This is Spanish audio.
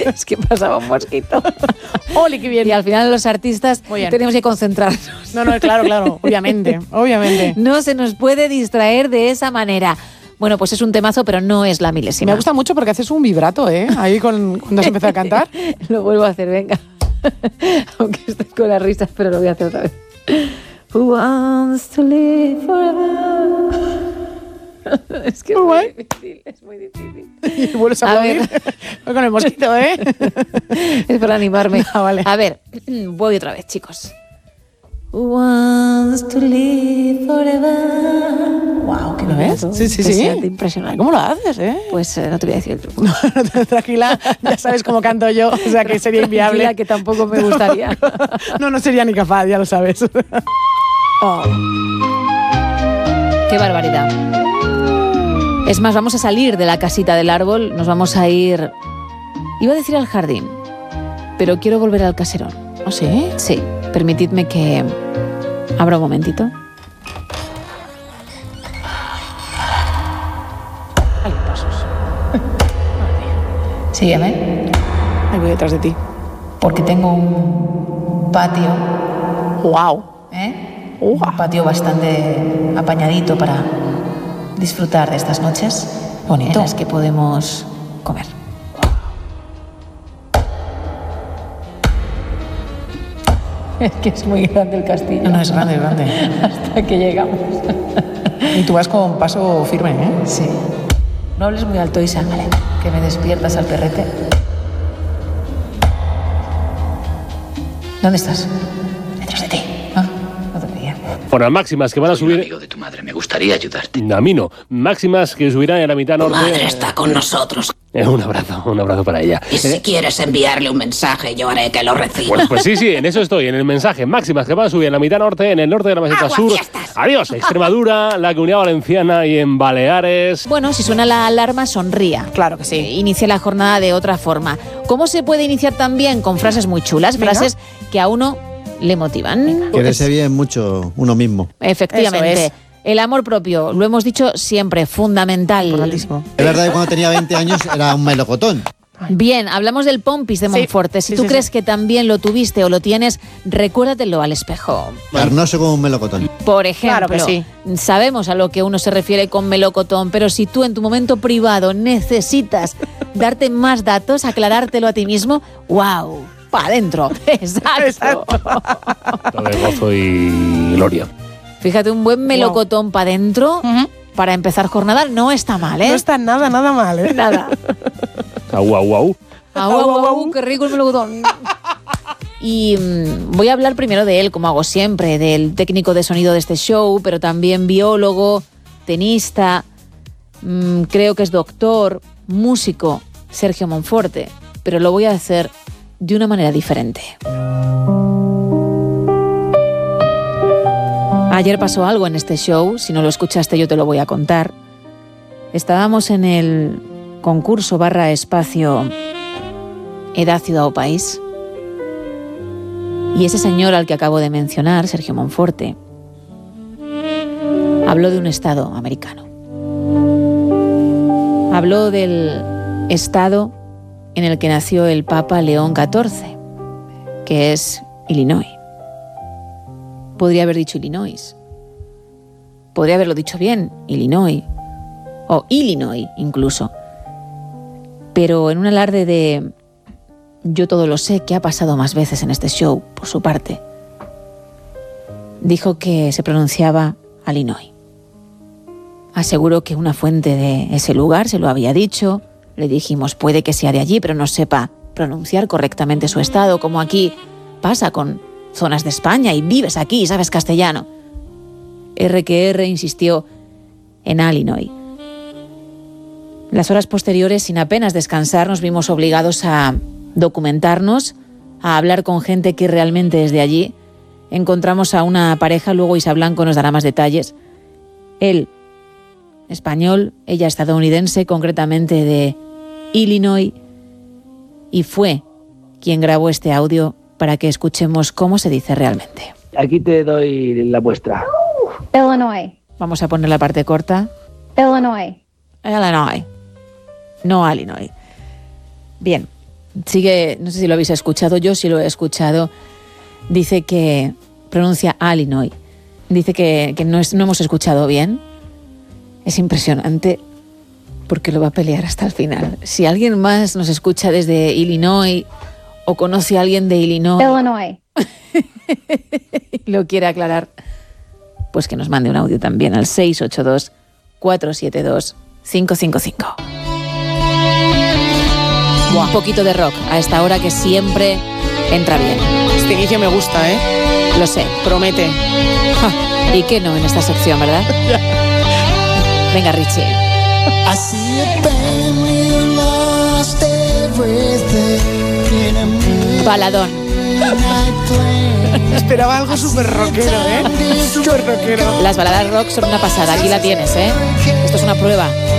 Es que pasaba un mosquito. ¡Ole, qué bien! Y al final los artistas tenemos que concentrarnos. No, claro, obviamente. No se nos puede distraer de esa manera. Bueno, pues es un temazo, pero no es la milésima. Me gusta mucho porque haces un vibrato, ahí cuando has empezado a cantar. Lo vuelvo a hacer, venga. Aunque estoy con las risas, pero lo voy a hacer otra vez. Who wants to live forever? Es que es muy difícil. Y vuelves a aplaudir con el mosquito, Es para animarme. Vale. A ver, voy otra vez, chicos. Who wants to live forever? Wow, qué ¿Lo ves? Sí. Impresionante. ¿Cómo lo haces, Pues no te voy a decir el truco. Tranquila, ya sabes cómo canto yo, o sea que sería inviable. Tranquila, que tampoco me gustaría. No sería ni capaz, ya lo sabes. Oh. Qué barbaridad. Es más, vamos a salir de la casita del árbol, nos vamos a ir... Iba a decir al jardín, pero quiero volver al caserón. ¿Oh, sí? Sí, permitidme que abra un momentito. Hay pasos. Sígueme. Ahí voy detrás de ti. Porque tengo un patio. ¡Wow! Un patio bastante apañadito para disfrutar de estas noches bonito en las que podemos comer. Es que es muy grande el castillo. No, es grande. Hasta que llegamos. Y tú vas con paso firme, Sí. No hables muy alto, Isa, vale, que me despiertas al perrete. ¿Dónde estás? Detrás de ti. No te veía. Bueno, máximas que van a subir... Soy amigo de tu madre, me gustaría ayudarte. A mí no. Máximas que subirán en la mitad norte... Tu madre está con nosotros. Un abrazo para ella. Y si quieres enviarle un mensaje, yo haré que lo reciba. Pues sí, en eso estoy, en el mensaje. Máximas que van a subir en la mitad norte, en el norte de la meseta sur. Adiós, Extremadura, la Comunidad Valenciana y en Baleares. Bueno, si suena la alarma, sonría. Claro que sí. Inicia la jornada de otra forma. ¿Cómo se puede iniciar también? Con frases muy chulas, frases que a uno le motivan. Quererse bien mucho uno mismo. Efectivamente. El amor propio, lo hemos dicho siempre, fundamental. Importantísimo. Es verdad que cuando tenía 20 años era un melocotón. Bien, hablamos del Pompis de Monforte. Si tú crees que también lo tuviste o lo tienes, recuérdatelo al espejo. Carnoso como un melocotón. Por ejemplo, Claro que sí. Sabemos a lo que uno se refiere con melocotón, pero si tú en tu momento privado necesitas darte más datos, aclarártelo a ti mismo, ¡wow! ¡Pa' adentro! ¡Exacto! De gozo y gloria. Fíjate, un buen melocotón para adentro para empezar jornada no está mal, No está nada mal, Nada. Au. Qué rico el melocotón. Y voy a hablar primero de él, como hago siempre, del técnico de sonido de este show, pero también biólogo, tenista, creo que es doctor, músico, Sergio Monforte, pero lo voy a hacer de una manera diferente. Ayer pasó algo en este show, si no lo escuchaste yo te lo voy a contar. Estábamos en el concurso / espacio Edad, Ciudad o País. Y ese señor al que acabo de mencionar, Sergio Monforte, habló de un estado americano. Habló del estado en el que nació el Papa León XIV, que es Illinois. Podría haber dicho Illinois. Podría haberlo dicho bien, Illinois. O Illinois, incluso. Pero en un alarde de yo todo lo sé, que ha pasado más veces en este show, por su parte, dijo que se pronunciaba Illinois. Aseguró que una fuente de ese lugar se lo había dicho. Le dijimos, puede que sea de allí, pero no sepa pronunciar correctamente su estado, como aquí pasa con zonas de España y vives aquí y sabes castellano. R insistió en Illinois. Las horas posteriores, sin apenas descansar, nos vimos obligados a documentarnos, a hablar con gente que realmente es de allí. Encontramos a una pareja, luego Isa Blanco nos dará más detalles. Él, español, ella estadounidense, concretamente de Illinois, y fue quien grabó este audio para que escuchemos cómo se dice realmente. Aquí te doy la muestra. Illinois. Vamos a poner la parte corta. Illinois. Illinois. No Illinois. Bien. Sigue, no sé si lo habéis escuchado, yo sí lo he escuchado. Dice que pronuncia Illinois. Dice que no hemos escuchado bien. Es impresionante porque lo va a pelear hasta el final. Si alguien más nos escucha desde Illinois o conoce a alguien de Illinois lo quiere aclarar, pues que nos mande un audio también al 682-472-555. Un poquito de rock a esta hora que siempre entra bien. Este inicio me gusta, ¿eh? Lo sé. Promete. ¿Y qué no en esta sección, verdad? Venga, Richie. Baladón. Esperaba algo súper rockero, ¿eh? Súper rockero. Las baladas rock son una pasada. Aquí la tienes, ¿eh? Esto es una prueba.